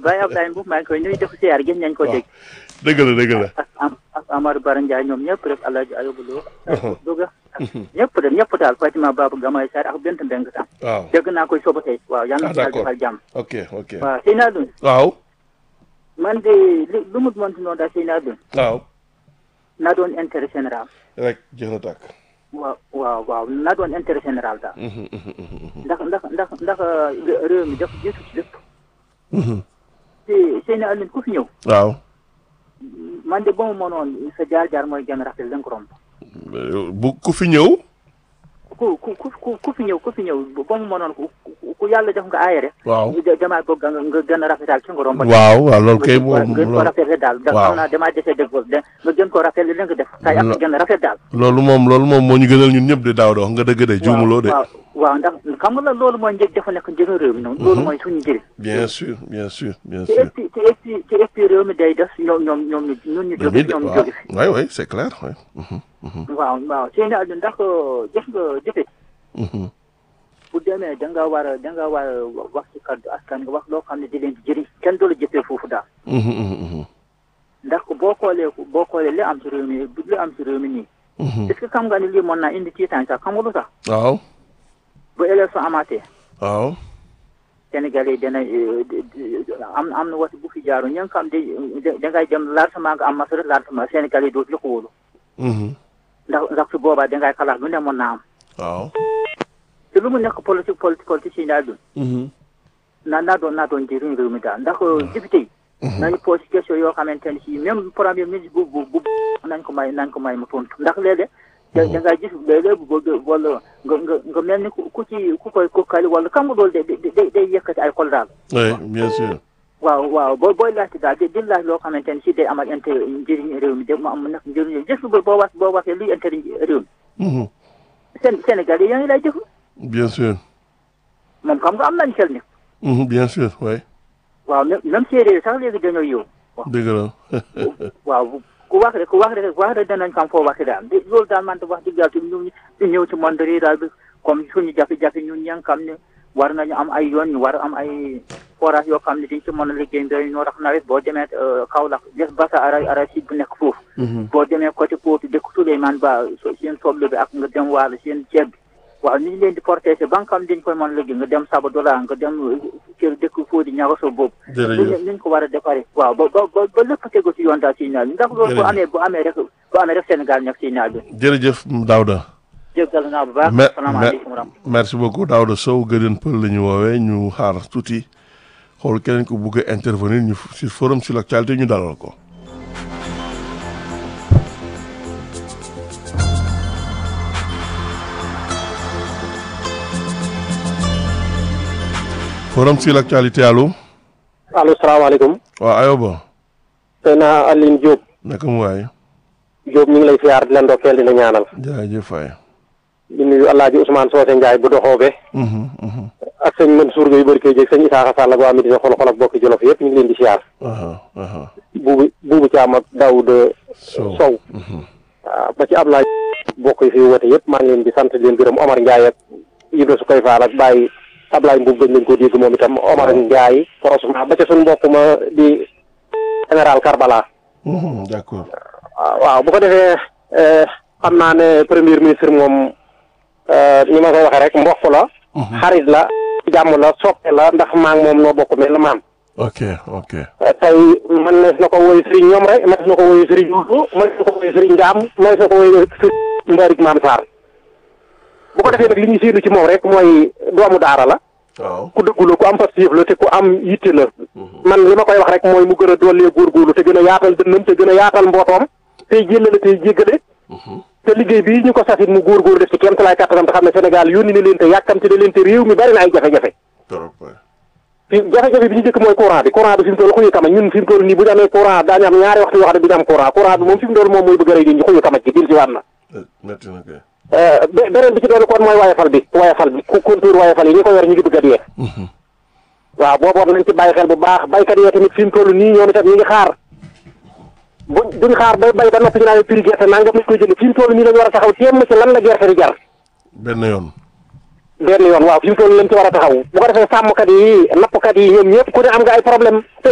Baye Abdoulaye Mbow maa ngi koy nuyu def siyaar gis nañ ko dégg. dëgg la. ak Amadou Bara Ndiaye ñoom ñëpp rek El Hadj Ayobou Lo. Louga ñëpp daal Fatima Babou Gamay Sarr ak Bent Mbeng tam. waaw dégg naa koy soba tey. waaw yal na ko defal jàmm. ok. waaw Seyna Dun. waaw. man de lu mu mënti noonu daal Seyna Dun. waaw. naa doon intérêt général. rek jeex na tàkk. waaw naa doon intérêt général daal. ndax réew mi dafa jiitu ci lépp. te Seyna Alioune ku fi ñëw. waaw. man de ba mu mënoon sa jaar mooy gën a rafet da nga ko romb. bu ku fi ñëw. ku fi ñëw ba mu mënoon ku yàlla def nga aayare. waaw damaa bëgg nga gën a rafetal ci nga romb. waaw loolu kay moom gën ko rafetal daal. waaw xam naa damaa dese dëgg nga gën ko rafetal li nga def. kay ak gën a rafet daal. loolu moom moo ñu gënal ñun ñëpp de daaw wax nga dëgg de juumuloo de. waaw ndax xam nga loolu mooy njëg dafa nekk njëriñ réew mi noonu. loolu mooy suñu njëriñ. bien sûr. te réew mi day def ñun ñu jóge ñoom ñu jóge fi. oui c'est clair oui. waaw Seyna Aliou ndax jëf nga jëfe. bu demee da nga war a wax ci kaddu askan nga wax loo xam ne di leen di jëriñ kenn du la jëfee foofu daal. ndax boo xoolee li am ci réew mi nii. est-ce que xam nga ni lii mën naa indi tiitaan sax xam nga lu tax. waaw. bu élection amaatee. waaw. Sénégal yi dana am na waxtu bu fi jaaru ña nga xam da ngay dem largement nga am masara largement Sénégal yi dootu la ko wóolu. ndax su boobaa da ngay xalaat lu ne mën naa am. waaw. te lu mu nekk politique daal dun. naa doon njëriñ réew mi daal ndax député yi. nañu posé question yoo xamante ne si même premier ministre bu nañ ko may mu tontu ndax léeg-léeg. da ngay gis léeg-léeg wala nga mel ni ku koy kali wala xam nga loolu day yëkkati ay xol daal. oui bien sûr. waaw booy laajte daal di laaj loo xamante ne si day amal intérêt njëriñ réew mi de mu am nag njëriñ gis nga boo waxee luy intérêt réew mi. Sénégal yi yaa ngi lay jëf. bien sûr. moom xam nga am nañ xel ni. bien sûr oui. waaw même séeréer sax léegi dañoo yow. dëgg la. waaw. ku wax rek danañ xam foo waxee daal loolu daal man de wax dëgg yàlla ñu ñëw ci monde rural bi comme suñu jafe-jafe ñun ña nga xam ne war nañu am ay yoon ñu war am ay forage yoo xam ne dañ ci mën a liggéey mbéy ñoo tax nawet boo demee Kaolack des basa arachide bu nekk foofu. boo demee côté Potou dëkk Souleymane Ba seen soble bi ak nga dem wàll seen ceeb bi waaw ni ñu leen di protéger ba nga xam dañ koy mën a liggéey nga dem Sabadola nga dem kër dëkk Fodi ñagaso boobu. jërëjëf ñu ko war a defaree. waaw ba lépp tegu ci yoon daal si naaj bi ndax loolu bu amee rek Sénégal nekk si naaj bi. jërëjëf Daouda. jërëjëf naa bu baax. asalaamaaleykum merci beaucoup Daouda Sow Gëdën Pël la ñu woowee ñu xaar tuuti xool keneen ko bëgg a intervenir ñu ci forum sur l'actualité ñu dalal ko. forum sur l'actualité allo. allo salaamaaleykum. waaw Ayoba. Seyna Aline Diop. naka mu waay. Diop ñu ngi lay siyaar di la ndokkeel di la ñaanal. jaajëf waay. di nuyu El Hadj Ousmane Socé Ndiaye bu doxoobe. ak sëñ Mansour Gueye bëri koy jég sëñ Isaaxa Sall ak waa Medina xol ak bokki Jolof yëpp ñu ngi leen di siyaar. buubu Caam ak Daouda Sow. waaw ba ci Ablaye bokk yi fi wote yëpp maa ngi leen di sant leen gërëm Omar Ndiaye ak Ibra su koy faal ak Baye Ablaye Mboub gëj nañ ko dégg moom itam Omar Ndiaye forosement ba ca suñu mbokk ma di général Karbala. d'accord. waaw bu ko defee xam naa ne premier ministre moom ni ma ko waxee rek mbokk la. xarit la jàmm la soppe la ndax maa ngi moom noo bokk mel na maam. ok. tey man nees na ko woy Serigne ñoom rek man nees na ko woy Serigne Youssou man nees na ko woy Serigne Ngam man nees na ko woy Serigne Mbarik Maam Sarr bu ko defee nag li ñu séenu ci moom rek mooy doomu daara la. waaw ku dëggu la ku am pastéef la te ku am yitte la. man li ma koy wax rek mooy mu gën a dollee góorgóorlu te gën a yaatal dënnam te gën a yaatal mbootoom tey jëllale tey jéggale. te liggéey bii ñu ko sasit mu góorgóorlu def ci kéem talaay kattanam te xam ne Sénégal yónni na leen te yàkkamti na leen te réew mi bari na ay jafe-jafe. jafe-jafe bi ñu njëkk mooy courant bi fi mu toll xuyu kama ñun fi mu toll nii bu ñu amee courant daañu am ñaari waxtu yoo xam ne du ñu am courant bi moom fi mu toll moom mooy bëgg a rey ñu xuyu kama ci dil si waat na. beneen bi ci doon kon mooy wayafal bi ku contour wayafal yi ñi ko yor ñu ngi bëgg a dee. waaw booboot nañ ci bàyyi xel bu baax baykat yi tamit fi mu toll nii ñoom itam ñu ngi xaar duñ xaar bay bay ba noppi ñu naan prix gerte nangam lañ koy jënd fi mu toll nii lañ war a taxaw teem ci lan la gerte di jar. benn yoon waaw fi mu toll lañ ci war a taxaw bu ko defee sàmmkat yi nappkat yi ñoom ñëpp ku ne am nga ay problème